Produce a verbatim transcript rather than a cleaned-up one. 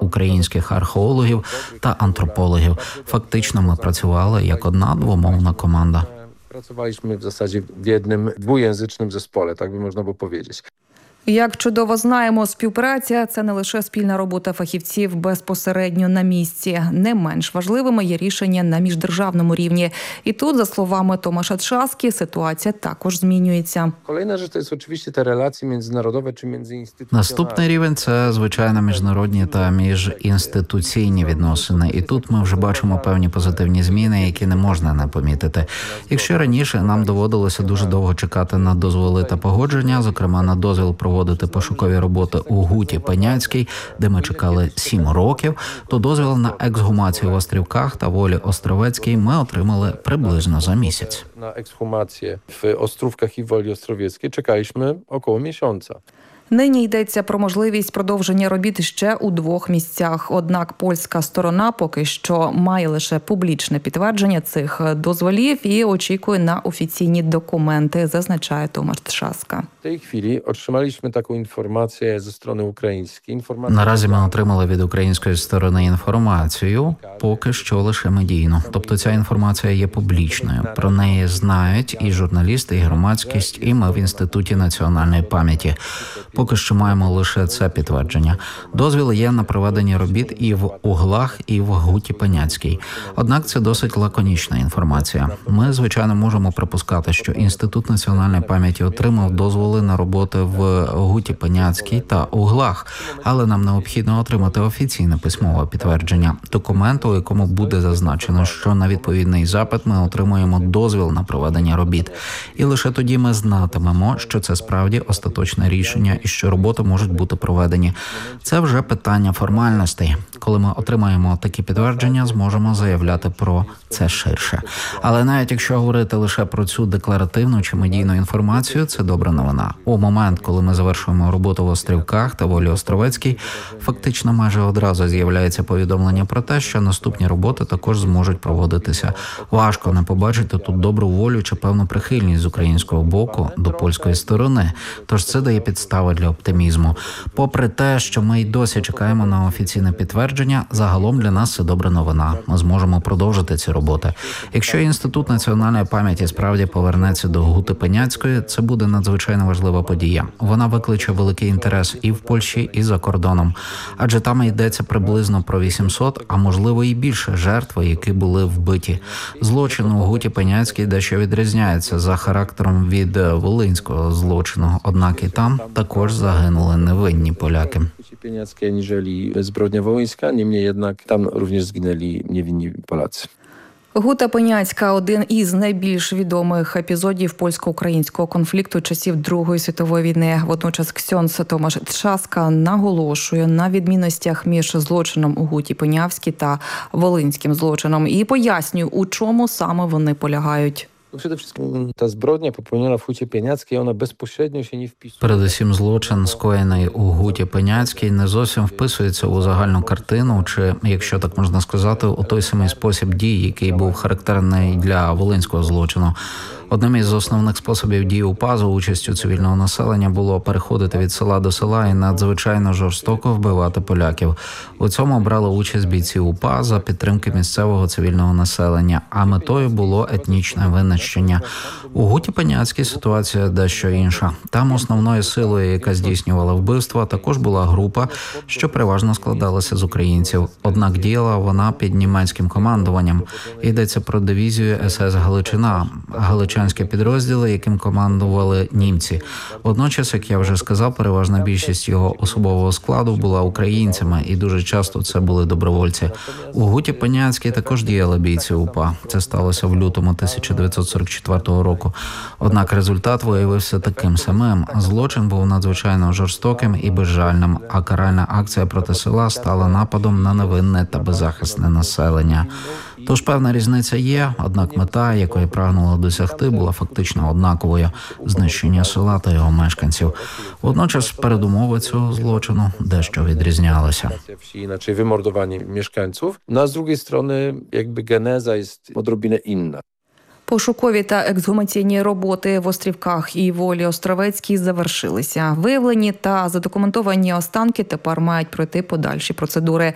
українських археологів та антропологів. Фактично ми працювали як одна двомовна команда. Працювaliśmy w zasadzie w jednym dwujęzycznym zespole, tak by można było powiedzieć. Як чудово знаємо, співпраця – це не лише спільна робота фахівців безпосередньо на місці. Не менш важливими є рішення на міждержавному рівні. І тут, за словами Томаша Трzaski, ситуація також змінюється. Kolejna rzecz to jest oczywiście te relacje międzynarodowe czy międzyinstytucjonalne. Наступний рівень – це, звичайно, міжнародні та міжінституційні відносини. І тут ми вже бачимо певні позитивні зміни, які не можна не помітити. Якщо раніше нам доводилося дуже довго чекати на дозволи та погодження, зокрема на дозвіл проводити пошукові роботи у Гуті Пеняцькій, де ми чекали сім років, то дозвіл на ексгумацію в Острівках та Волі Островецькій ми отримали приблизно за місяць. Na ekshumację w Ostrówkach i Woli Ostrowieckiej czekaliśmy około miesiąca. Нині йдеться про можливість продовження робіт ще у двох місцях. Однак польська сторона поки що має лише публічне підтвердження цих дозволів і очікує на офіційні документи, зазначає Томаш Трzaska. W tej chwili otrzymaliśmy taką informację ze strony ukraińskiej. Informacja... Наразі ми отримали від української сторони інформацію, поки що лише медійну. Тобто ця інформація є публічною. Про неї знають і журналісти, і громадськість, і ми в Інституті національної пам'яті. Поки що маємо лише це підтвердження. Дозвіл є на проведення робіт і в Углах, і в Гуті Пеняцькій. Однак це досить лаконічна інформація. Ми, звичайно, можемо припускати, що Інститут національної пам'яті отримав дозволи на роботи в Гуті Пеняцькій та Углах, але нам необхідно отримати офіційне письмове підтвердження документу, у якому буде зазначено, що на відповідний запит ми отримуємо дозвіл на проведення робіт. І лише тоді ми знатимемо, що це справді остаточне рішення і що роботи можуть бути проведені. Це вже питання формальностей. Коли ми отримаємо такі підтвердження, зможемо заявляти про це ширше. Але навіть якщо говорити лише про цю декларативну чи медійну інформацію, це добра новина. У момент, коли ми завершуємо роботу в Острівках та Волі Островецькій, фактично майже одразу з'являється повідомлення про те, що наступні роботи також зможуть проводитися. Важко не побачити тут добру волю чи певну прихильність з українського боку до польської сторони. Тож це дає підстави для оптимізму. Попри те, що ми й досі чекаємо на офіційне підтвердження, загалом для нас це добра новина. Ми зможемо продовжити ці роботи. Якщо Інститут національної пам'яті справді повернеться до Гути Пеняцької, це буде надзвичайно важлива подія. Вона викличе великий інтерес і в Польщі, і за кордоном. Адже там йдеться приблизно про вісімсот, а можливо і більше жертв, які були вбиті. Злочин у Гуті Пеняцькій дещо відрізняється за характером від волинського злочину. Однак і там також загинули невинні поляки. Pieniackie aniżeli zbrodnia wołyńska, niemniej jednak tam również zginęli niewinni Polacy. Гута Пеняцька – один із найбільш відомих епізодів польсько-українського конфлікту часів Другої світової війни. Водночас ксьондз Томаш Трzaska наголошує на відмінностях між злочином у Гуті Пеняцькій та волинським злочином і пояснює, у чому саме вони полягають. Przede wszystkim ta zbrodnia popełniona w Hucie Pieniackiej, ona bezpośrednio się nie wpisuje. Передусім, злочин, скоєний у Гуті Пеняцькій, не зовсім вписується у загальну картину, чи, якщо так можна сказати, у той самий спосіб дій, який був характерний для волинського злочину. Одним із основних способів дії УПА за участю цивільного населення було переходити від села до села і надзвичайно жорстоко вбивати поляків. У цьому брали участь бійці УПА за підтримки місцевого цивільного населення, а метою було етнічне винищення. У Гуті Пеняцькій ситуація дещо інша. Там основною силою, яка здійснювала вбивства, також була група, що переважно складалася з українців. Однак діяла вона під німецьким командуванням. Йдеться про дивізію ес ес «Галичина», галичанські підрозділи, яким командували німці. Водночас, як я вже сказав, переважна більшість його особового складу була українцями, і дуже часто це були добровольці. У Гуті Пеняцькій також діяли бійці УПА. Це сталося в лютому тисяча дев'ятсот сорок четвертого року. Однак результат виявився таким самим. Злочин був надзвичайно жорстоким і безжальним, а каральна акція проти села стала нападом на невинне та беззахисне населення. Тож певна різниця є, однак мета, якої прагнули досягти, була фактично однаковою – знищення села та його мешканців. Водночас передумови цього злочину дещо відрізнялися. Inaczej wymordowanie mieszkańców. No a z drugiej strony jakby geneza jest odrobinę inna. Пошукові та ексгумаційні роботи в Острівках і Волі Островецькій завершилися. Виявлені та задокументовані останки тепер мають пройти подальші процедури.